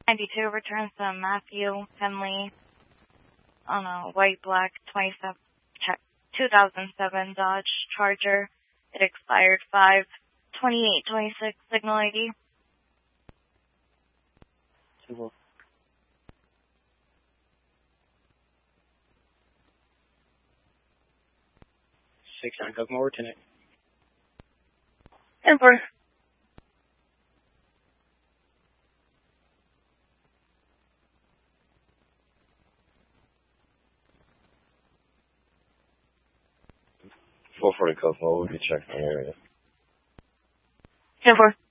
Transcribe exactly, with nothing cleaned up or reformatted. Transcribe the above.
ninety-two returns to Matthew Henley on a white black twenty-seven, two thousand seven Dodge Charger. It expired five twenty-eight twenty-six, signal I D. Signal. Six nine, Coke Mower, ten eight. And for four forty Coke Mower, we can check the area. ten four.